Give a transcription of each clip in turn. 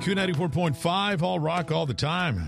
Q94.5, all rock all the time.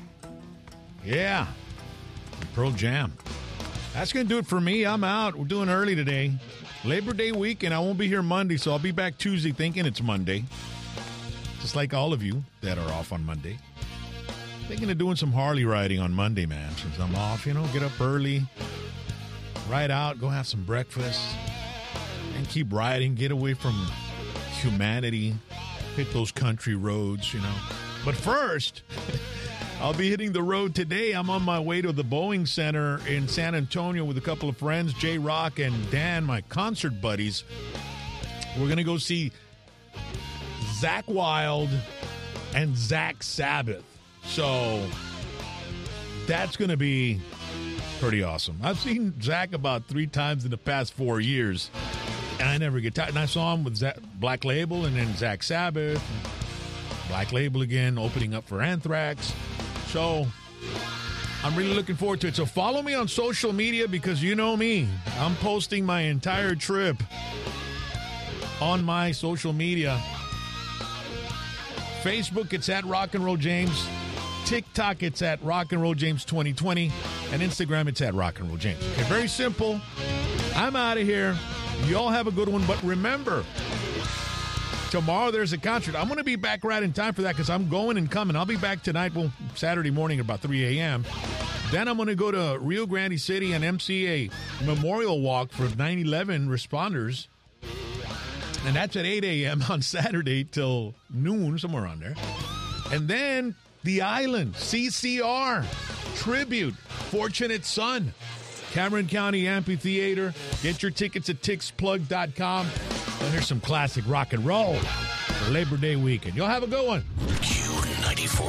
Yeah. Pearl Jam. That's going to do it for me. I'm out. We're doing early today. Labor Day weekend. I won't be here Monday, so I'll be back Tuesday thinking it's Monday. Just like all of you that are off on Monday. Thinking of doing some Harley riding on Monday, man. Since I'm off, get up early, ride out, go have some breakfast, and keep riding. Get away from humanity. Hit those country roads, But first, I'll be hitting the road today. I'm on my way to the Boeing Center in San Antonio with a couple of friends, J-Rock and Dan, my concert buddies. We're going to go see Zakk Wylde and Zach Sabbath. So that's going to be pretty awesome. I've seen Zach about 3 times in the past 4 years. And I never get tired. And I saw him with Black Label and then Zach Sabbath. Black Label again, opening up for Anthrax. So I'm really looking forward to it. So follow me on social media because you know me. I'm posting my entire trip on my social media. Facebook, it's at Rock and Roll James. TikTok, it's at Rock and Roll James 2020. And Instagram, it's at Rock and Roll James. Okay, very simple. I'm out of here. Y'all have a good one, but remember, tomorrow there's a concert. I'm going to be back right in time for that because I'm going and coming. I'll be back tonight, Saturday morning at about 3 a.m. Then I'm going to go to Rio Grande City and MC a memorial walk for 9/11 responders. And that's at 8 a.m. on Saturday till noon, somewhere on there. And then the Island, CCR, tribute, Fortunate Son. Cameron County Amphitheater. Get your tickets at tixplug.com. And there's some classic rock and roll for Labor Day weekend. Y'all have a good one.